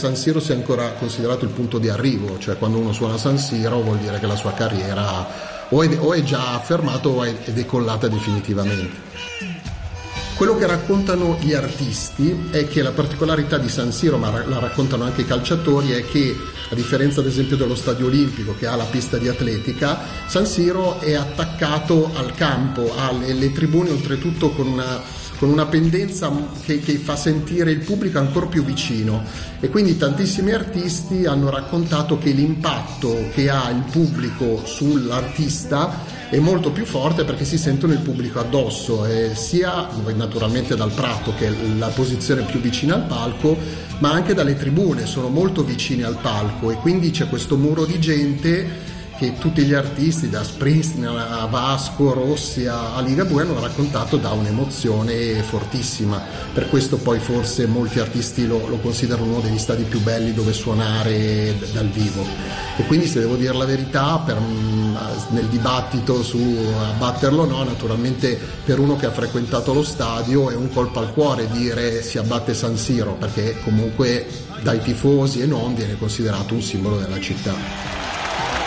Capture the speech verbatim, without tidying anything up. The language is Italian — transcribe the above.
San Siro sia ancora considerato il punto di arrivo, cioè quando uno suona San Siro vuol dire che la sua carriera o è, o è già affermato o è decollata definitivamente. Quello che raccontano gli artisti è che la particolarità di San Siro, ma la raccontano anche i calciatori, è che a differenza ad esempio dello Stadio Olimpico che ha la pista di atletica, San Siro è attaccato al campo, ha le, le tribune oltretutto con una con una pendenza che, che fa sentire il pubblico ancora più vicino, e quindi tantissimi artisti hanno raccontato che l'impatto che ha il pubblico sull'artista è molto più forte perché si sentono il pubblico addosso, eh, sia naturalmente dal prato che è la posizione più vicina al palco, ma anche dalle tribune, sono molto vicini al palco e quindi c'è questo muro di gente che tutti gli artisti, da Springsteen a Vasco Rossi a Ligabue, hanno raccontato da un'emozione fortissima. Per questo poi forse molti artisti lo, lo considerano uno degli stadi più belli dove suonare dal vivo. E quindi, se devo dire la verità, per, nel dibattito su abbatterlo o no, naturalmente per uno che ha frequentato lo stadio è un colpo al cuore dire si abbatte San Siro, perché comunque dai tifosi e non viene considerato un simbolo della città.